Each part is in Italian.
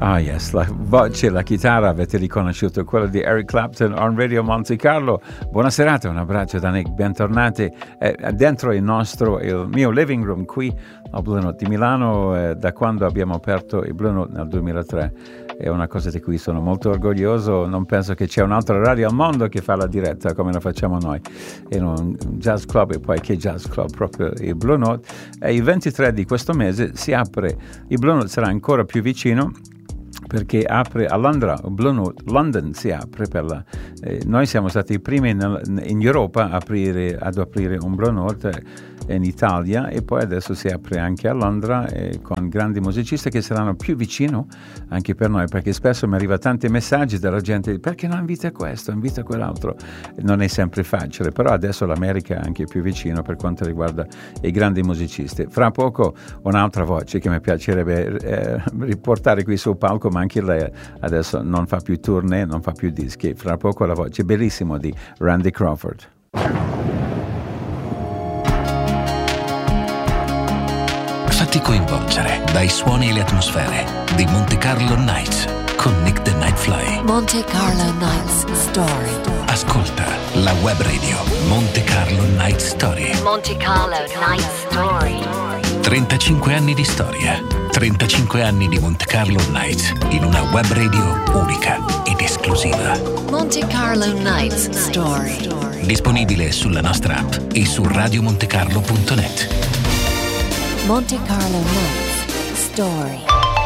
Ah yes, la voce, la chitarra avete riconosciuto, quella di Eric Clapton on Radio Monte Carlo. Buona serata, un abbraccio da Nick, bentornati dentro il mio living room qui al Blue Note di Milano, da quando abbiamo aperto il Blue Note nel 2003. È una cosa di cui sono molto orgoglioso, non penso che c'è un'altra radio al mondo che fa la diretta come la facciamo noi, in un jazz club, e poi che jazz club, proprio il Blue Note. E il 23 di questo mese si apre, il Blue Note sarà ancora più vicino, perché apre a Londra, London si apre noi siamo stati i primi in Europa ad aprire un Blue Note in Italia, e poi adesso si apre anche a Londra, con grandi musicisti che saranno più vicino anche per noi, perché spesso mi arriva tanti messaggi dalla gente: perché non invita questo, invita quell'altro. Non è sempre facile, però adesso l'America è anche più vicino per quanto riguarda i grandi musicisti. Fra poco un'altra voce che mi piacerebbe riportare qui sul palco, ma anche lei adesso non fa più tournée, non fa più dischi. Fra poco la voce bellissima di Randy Crawford. Fatti coinvolgere dai suoni e le atmosfere di Monte Carlo Nights con Nick the Nightfly. Monte Carlo Nights Story. Ascolta la web radio Monte Carlo Night Story. Monte Carlo Night Story. 35 anni di storia, 35 anni di Monte Carlo Nights in una web radio unica ed esclusiva. Monte Carlo Nights Story. Disponibile sulla nostra app e su radiomontecarlo.net. Monte Carlo Nights Story.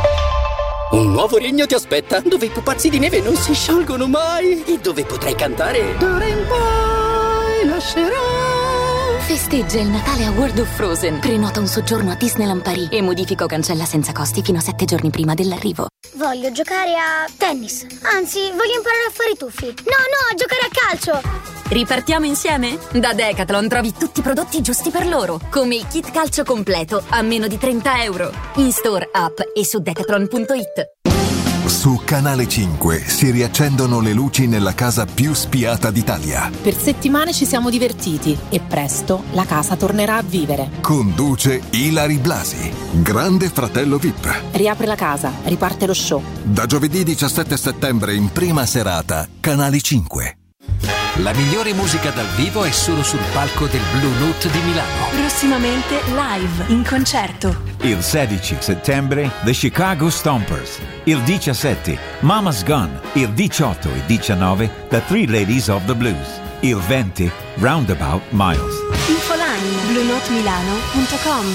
Un nuovo regno ti aspetta, dove i pupazzi di neve non si sciolgono mai e dove potrai cantare d'ora in poi lascerò. Festeggia il Natale a World of Frozen. Prenota un soggiorno a Disneyland Paris e modifica o cancella senza costi fino a 7 giorni prima dell'arrivo. Voglio giocare a tennis. Anzi, voglio imparare a fare i tuffi. No, a giocare a calcio. Ripartiamo insieme? Da Decathlon trovi tutti i prodotti giusti per loro, come il kit calcio completo a meno di €30. In store, app e su decathlon.it. Su Canale 5 si riaccendono le luci nella casa più spiata d'Italia. Per settimane ci siamo divertiti e presto la casa tornerà a vivere. Conduce Ilary Blasi, Grande Fratello VIP. Riapre la casa, riparte lo show. Da giovedì 17 settembre in prima serata, Canale 5. La migliore musica dal vivo è solo sul palco del Blue Note di Milano. Prossimamente live, in concerto. Il 16 settembre The Chicago Stompers, il 17 Mama's Gun, il 18 e 19 The Three Ladies of the Blues, il 20 Roundabout Miles. Infoline bluenotemilano.com.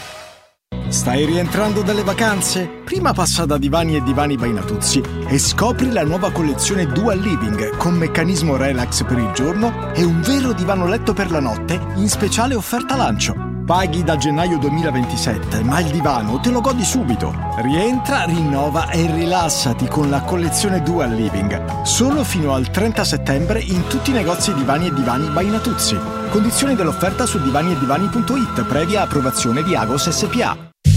Stai rientrando dalle vacanze? Prima passa da Divani e Divani by Natuzzi e scopri la nuova collezione Dual Living con meccanismo relax per il giorno e un vero divano letto per la notte in speciale offerta lancio. Paghi da gennaio 2027, ma il divano te lo godi subito. Rientra, rinnova e rilassati con la collezione Dual Living. Solo fino al 30 settembre in tutti i negozi Divani e Divani by Natuzzi. Condizioni dell'offerta su divaniedivani.it, previa approvazione di Agos SPA.